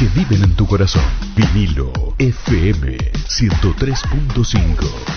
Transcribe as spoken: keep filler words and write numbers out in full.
que viven en tu corazón. Vinilo F M ciento tres punto cinco.